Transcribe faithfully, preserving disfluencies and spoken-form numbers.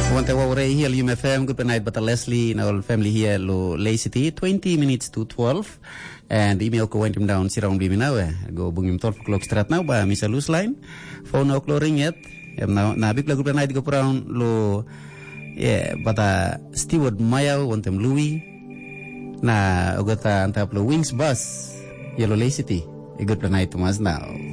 Wante wawre here L U M F M. Good night, but Leslie and our family here lo Lay City. Twenty minutes to twelve, and email ko went him down. Si round bimi now. Go bung him twelve o'clock start now. Ba misa loose line. Phone o'clock ring yet. Na na big good night go around lo. Yeah, but uh, Steward Maya want him Louis. Na ogata antap lo Wings bus. Yellow Lay City. A good night to us now.